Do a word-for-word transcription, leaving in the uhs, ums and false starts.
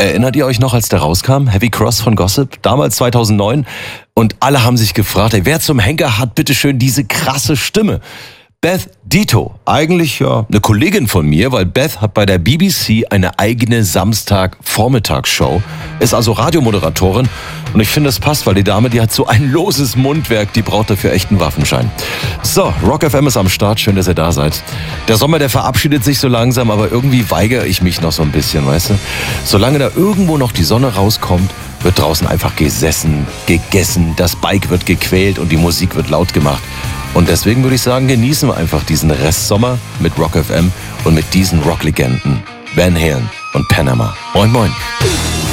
Erinnert ihr euch noch, als der rauskam? Heavy Cross von Gossip? Damals zweitausendneun. Und alle haben sich gefragt, ey, wer zum Henker hat bitteschön diese krasse Stimme? Beth Ditto, eigentlich ja eine Kollegin von mir, weil Beth hat bei der B B C eine eigene Samstag-Vormittagsshow, ist also Radiomoderatorin und ich finde, das passt, weil die Dame, die hat so ein loses Mundwerk, die braucht dafür echt einen Waffenschein. So, Rock F M ist am Start, schön, dass ihr da seid. Der Sommer, der verabschiedet sich so langsam, aber irgendwie weigere ich mich noch so ein bisschen, weißt du? Solange da irgendwo noch die Sonne rauskommt, wird draußen einfach gesessen, gegessen, das Bike wird gequält und die Musik wird laut gemacht. Und deswegen würde ich sagen, genießen wir einfach diesen Restsommer mit Rock F M und mit diesen Rocklegenden Van Halen und Panama. Moin, moin.